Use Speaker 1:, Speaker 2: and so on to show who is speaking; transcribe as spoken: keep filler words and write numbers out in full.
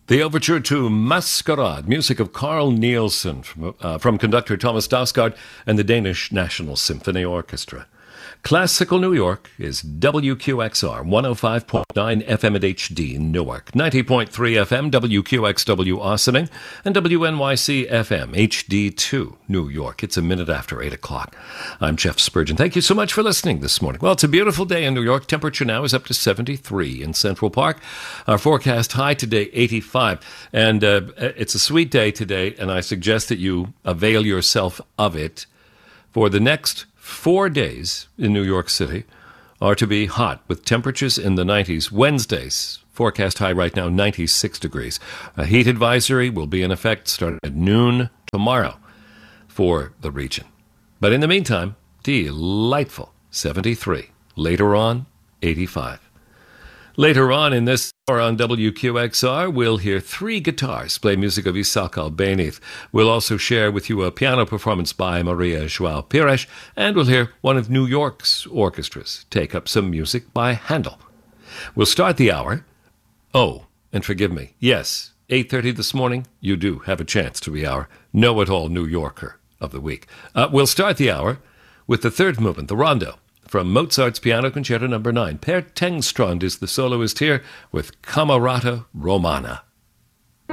Speaker 1: The overture to Masquerade, music of Carl Nielsen from, uh, from conductor Thomas Dausgaard and the Danish National Symphony Orchestra. Classical New York is W Q X R, one oh five point nine F M at H D in Newark, ninety point three F M, W Q X W Ossining, and W N Y C F M, H D two, New York. It's a minute after eight o'clock. I'm Jeff Spurgeon. Thank you so much for listening this morning. Well, it's a beautiful day in New York. Temperature now is up to seventy-three in Central Park. Our forecast high today, eighty-five. And uh, it's a sweet day today, and I suggest that you avail yourself of it. For the next four days in New York City are to be hot with temperatures in the nineties. Wednesdays, forecast high right now, ninety-six degrees. A heat advisory will be in effect starting at noon tomorrow for the region. But in the meantime, delightful seventy-three. Later on, eighty-five. Later on in this hour on W Q X R, we'll hear three guitars play music of Isaac Albéniz. We'll also share with you a piano performance by Maria João Pires, and we'll hear one of New York's orchestras take up some music by Handel. We'll start the hour. Oh, and forgive me, yes, eight thirty this morning, you do have a chance to be our know-it-all New Yorker of the week. Uh, we'll start the hour with the third movement, the Rondo, from Mozart's Piano Concerto number nine. Per Tengstrand is the soloist here with Camerata Romana.